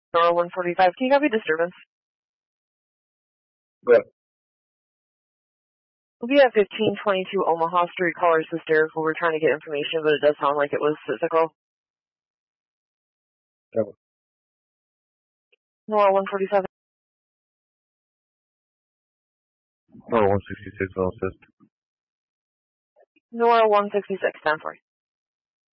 Nora 145, can you copy disturbance? Good. We'll be at 1522 Omaha Street. Caller's hysterical. We're trying to get information, but it does sound like it was physical. Yeah. Nora 147. Nora 166, I'll assist. Nora 166, 10-4.